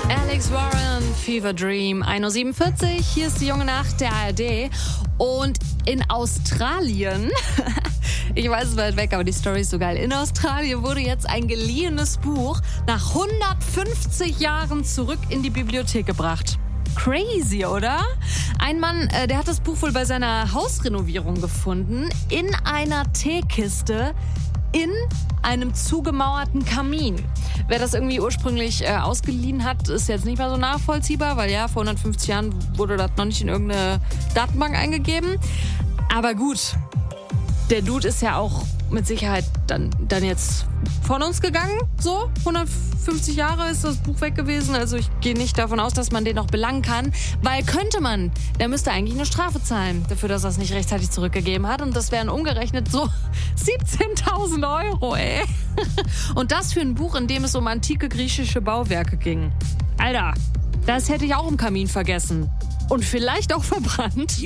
Alex Warren, Fever Dream, 1.47 Uhr. Hier ist die junge Nacht der ARD. Und in Australien, ich weiß, es ist weit weg, aber die Story ist so geil. In Australien wurde jetzt ein geliehenes Buch nach 150 Jahren zurück in die Bibliothek gebracht. Crazy, oder? Ein Mann, der hat das Buch wohl bei seiner Hausrenovierung gefunden, in einer Teekiste in einem zugemauerten Kamin. Wer das irgendwie ursprünglich ausgeliehen hat, ist jetzt nicht mehr so nachvollziehbar, weil ja, vor 150 Jahren wurde das noch nicht in irgendeine Datenbank eingegeben. Aber gut, der Dude ist ja auch mit Sicherheit dann jetzt von uns gegangen. So, 150 Jahre ist das Buch weg gewesen. Also ich gehe nicht davon aus, dass man den noch belangen kann. Weil könnte man, der müsste eigentlich eine Strafe zahlen dafür, dass er es nicht rechtzeitig zurückgegeben hat. Und das wären umgerechnet so 17.000 Euro, ey. Und das für ein Buch, in dem es um antike griechische Bauwerke ging. Alter, das hätte ich auch im Kamin vergessen. Und vielleicht auch verbrannt.